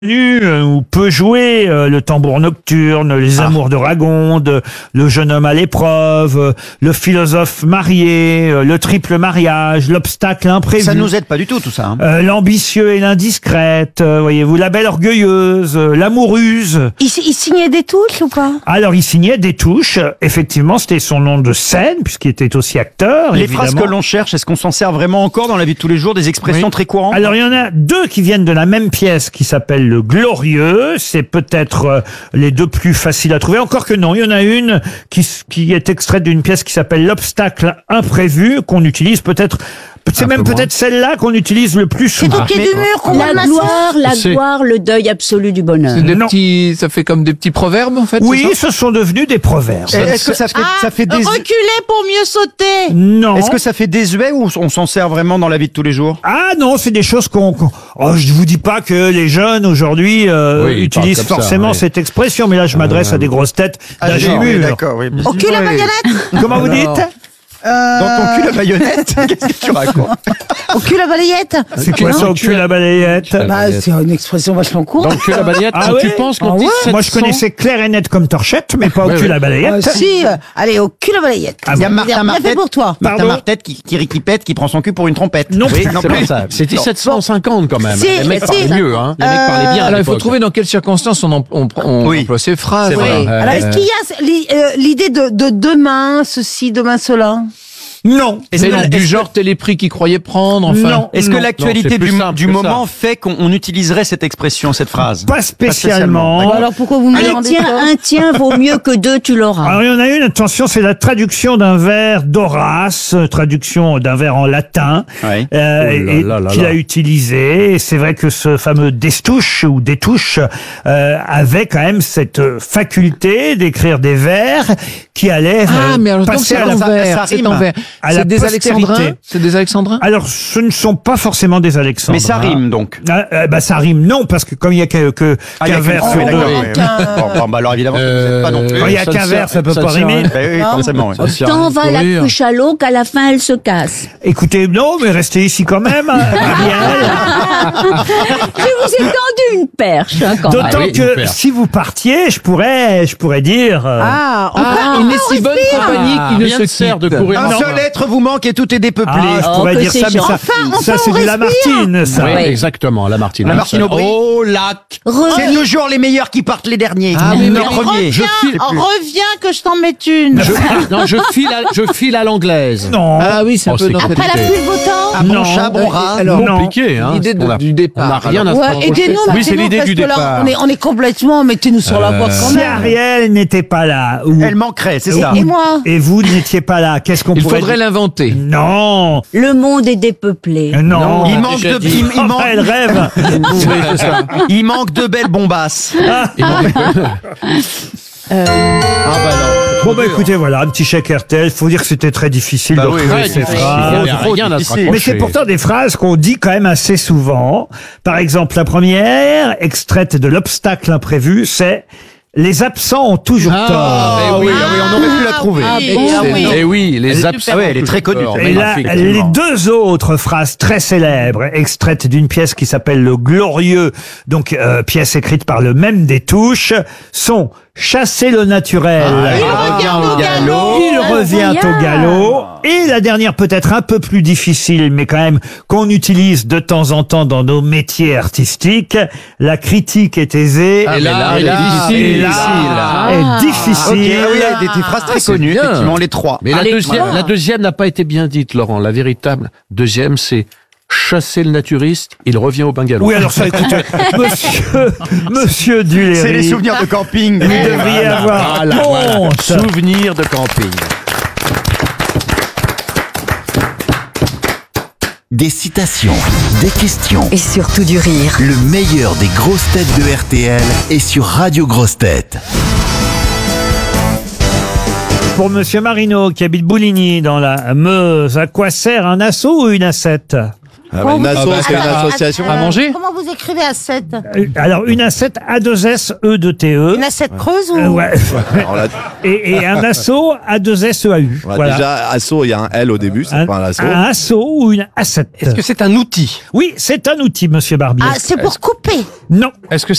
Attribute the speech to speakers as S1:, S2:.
S1: Où peut jouer le tambour nocturne, les amours de Ragonde, le jeune homme à l'épreuve, le philosophe marié, le triple mariage, l'obstacle imprévu.
S2: Ça nous aide pas du tout ça. Hein.
S1: L'ambitieux et l'indiscrète, voyez-vous, la belle orgueilleuse, l'amouruse.
S3: Il signait des touches ou pas?
S1: Alors il signait des touches, effectivement c'était son nom de scène, puisqu'il était aussi acteur.
S2: Les
S1: évidemment.
S2: phrases que l'on cherche, est-ce qu'on s'en sert vraiment encore dans la vie de tous les jours, des expressions très courantes?
S1: Alors il y en a deux qui viennent de la même pièce qui s'appelle Le Glorieux, c'est peut-être les deux plus faciles à trouver, encore que non, il y en a une qui est extraite d'une pièce qui s'appelle L'obstacle imprévu, qu'on utilise peut-être, c'est même peut-être celle-là qu'on utilise le plus
S3: C'est
S1: souvent.
S3: au pied du mur qu'on voit le maçon.
S4: La gloire, le deuil absolu du bonheur.
S5: C'est des
S1: Non.
S5: petits, ça fait comme des petits proverbes en fait.
S1: Oui,
S5: c'est ça
S1: ce sont devenus des proverbes.
S2: Est-ce que ça fait
S3: Reculer pour mieux sauter.
S1: Non.
S2: Est-ce que ça fait désuet ou on s'en sert vraiment dans la vie de tous les jours?
S1: Ah non, c'est des choses Oh, je vous dis pas que les jeunes aujourd'hui
S5: Oui, ils
S1: utilisent
S5: parlent comme ça,
S1: forcément
S5: oui.
S1: cette expression, mais là je m'adresse à des grosses têtes d'âge mûr.
S2: D'accord, oui.
S3: Au cul la baïonnette.
S1: Comment vous dites?
S2: Dans ton cul la baïonnette? Qu'est-ce que tu racontes?
S3: Au cul la balayette.
S1: C'est quoi ça, au cul la balayette?
S3: Bah, c'est une expression vachement courte.
S5: Donc la balayette,
S1: Ah
S5: quand
S1: ouais
S5: tu penses qu'on dit
S1: Moi je connaissais clair et net comme torchette, mais pas au cul la balayette.
S3: Si, allez, au cul la balayette.
S2: Il y a Martin
S3: Bien fait
S2: Martette,
S3: pour toi.
S1: Pardon
S2: qui répète, qui prend son cul pour une trompette.
S1: Non,
S2: Oui,
S1: c'est
S2: plus.
S5: ça. C'était 750 quand même.
S3: Si,
S5: Les mecs
S3: si.
S5: parlaient mieux, hein. Les mecs parlaient bien.
S4: à
S5: Alors il faut
S4: l'époque.
S5: trouver dans quelles circonstances on
S2: Oui.
S5: emploie ces phrases.
S2: C'est vrai.
S3: Oui. Alors, est-ce qu'il y a l'idée de demain, ceci, demain, cela?
S1: Non.
S2: Est-ce que-
S5: Du
S2: est-ce que-
S5: genre téléprix qu'ils croyaient prendre, enfin.
S1: Non.
S2: Est-ce que
S1: Non.
S2: l'actualité
S5: Non, c'est plus
S2: du
S5: simple que
S2: moment
S5: ça.
S2: fait qu'on utiliserait cette expression, cette phrase?
S1: Pas spécialement.
S3: Bon, alors pourquoi vous me
S4: Un
S3: demandez
S4: tien,
S3: ça
S4: un tien vaut mieux que deux, tu l'auras.
S1: Alors il y en a une, attention, c'est la traduction d'un vers d'Horace, traduction d'un vers en latin,
S2: Ouais.
S1: et
S5: là là
S1: qu'il
S5: là.
S1: a utilisé. Et c'est vrai que ce fameux destouche ou détouche avait quand même cette faculté d'écrire des vers qui allaient
S5: Ah, mais alors donc
S1: passer
S5: c'est
S1: à la...
S5: envers.
S2: ça
S5: C'est
S2: rime.
S5: envers.
S1: À la
S5: C'est des
S1: postérité.
S5: Alexandrins. C'est des Alexandrins.
S1: Alors ce ne sont pas forcément des Alexandrins.
S2: Mais ça rime donc.
S1: Bah ça rime non, parce que comme il y a qu'un
S2: Ah, il y a
S1: vers
S2: qu'une-
S1: sur
S2: d'accord,
S1: deux.
S2: oui. Bon, bah alors évidemment, vous n'êtes pas non plus.
S1: Quand il y a
S5: Ça ne
S1: qu'un
S5: sert-
S1: vers, ça peut
S5: ça
S1: pas
S5: ne sert à
S1: rimer.
S5: rien.
S2: Bah oui, forcément. Oui.
S5: Ça sert à
S4: Tant
S5: rien de
S4: va la
S5: courir.
S4: cruche à l'eau qu'à la fin elle se casse.
S1: Écoutez, non, mais restez ici quand même, hein, Ariel.
S4: Je vous ai tendu une perche, hein, quand même.
S1: D'autant
S5: Ah oui,
S1: que
S5: super.
S1: si vous partiez, je pourrais dire.
S3: Ah,
S5: Il n'est si bonne compagnie qu'il ne
S6: Rien
S5: se
S6: ne sert de
S5: quitte.
S6: courir.
S2: Un seul être vous manque et tout est dépeuplé.
S1: je
S4: Oh,
S1: pourrais
S4: que
S1: dire
S4: c'est
S1: ça, mais
S4: gentil.
S1: ça c'est du Lamartine, ça.
S5: Oui,
S4: Oui.
S5: exactement, la Martine.
S2: La Martine Aubry.
S5: Oh, lac.
S2: C'est toujours les meilleurs qui partent les derniers.
S5: Ah, mais
S2: les
S5: non.
S2: premiers.
S3: reviens que je t'en mette une.
S6: Non, je file à l'anglaise.
S1: Non.
S5: Ah oui, c'est un
S6: Oh,
S5: peu
S6: c'est
S5: notre
S3: Après la
S5: qualité.
S3: pluie, le beau temps.
S2: Ah, bon
S1: Non.
S2: chat, bon rat.
S5: Alors,
S1: Non.
S6: Compliqué, hein.
S5: L'idée
S6: On a-
S5: du départ.
S6: On n'a rien à se
S3: Ouais,
S6: reprocher.
S3: aidez-nous,
S6: Oui, c'est
S3: mettez-nous,
S6: l'idée
S3: parce
S6: du
S3: que là,
S6: départ.
S3: on est complètement, mettez-nous sur la voie quand
S1: Si
S3: même.
S1: Ariel n'était pas là, ou,
S2: Elle manquerait, c'est ça.
S3: Et moi?
S1: et vous n'étiez pas là, qu'est-ce qu'on
S5: Il
S1: pourrait
S5: faudrait
S1: dire?
S5: l'inventer.
S1: Non.
S4: Le monde est dépeuplé.
S1: Non.
S2: Il
S6: on a
S2: manque
S6: déjà
S2: de,
S6: dit.
S2: il manque,
S1: Elle rêve.
S6: Oui, c'est ça.
S2: il manque de belles bombasses.
S1: Bon bah écoutez, voilà, un petit chèque RTL. Faut dire que c'était très difficile de
S2: oui,
S1: retrouver
S2: oui,
S1: ces
S2: difficile.
S1: phrases.
S6: Il n'y a rien à se
S2: difficile.
S6: raccrocher.
S1: Mais c'est pourtant des phrases qu'on dit quand même assez souvent. Par exemple, la première, extraite de L'obstacle imprévu, c'est « Les absents ont toujours tort ».
S2: Ah oui, on aurait pu la trouver.
S6: Eh oui, les absents.
S2: Ah ouais, elle est très connue.
S1: Et là, les deux autres phrases très célèbres, extraites d'une pièce qui s'appelle Le Glorieux, donc pièce écrite par le même Destouches, sont « Chasser le naturel ».
S2: Il revient au galop.
S1: Il revient au galop. Et la dernière, peut-être un peu plus difficile, mais quand même qu'on utilise de temps en temps dans nos métiers artistiques. La critique est aisée.
S6: Et là,
S1: et
S6: elle est difficile.
S1: est difficile.
S2: Ah oui, il y a des phrases très connues,
S6: bien.
S2: effectivement, les trois.
S6: Mais la deuxième n'a pas été bien dite, Laurent. La véritable deuxième, c'est chasser le naturiste, il revient au bungalow.
S1: Oui, alors ça, écoutez, monsieur Duléry.
S2: C'est les souvenirs de camping.
S1: Vous devriez avoir honte.
S6: Souvenir de camping.
S7: Des citations, des questions,
S8: Et surtout du rire.
S7: le meilleur des grosses têtes de RTL est sur Radio Grosses Têtes.
S1: Pour monsieur Marino, qui habite Bouligny, dans la Meuse, à quoi sert un assaut ou une assette?
S3: Une
S6: association à manger.
S3: Comment vous écrivez à 7?
S1: Alors, une assette A2SE2TE.
S3: Une assiette creuse ou?
S1: Ouais. Et un assaut A2SEAU. Voilà.
S9: Déjà, assaut, il y a un L au début, c'est pas un assaut.
S1: Un assaut ou une assette.
S5: Est-ce que c'est un outil?
S1: Oui, c'est un outil, monsieur Barbier.
S3: Ah, c'est pour couper.
S1: Non.
S5: Est-ce que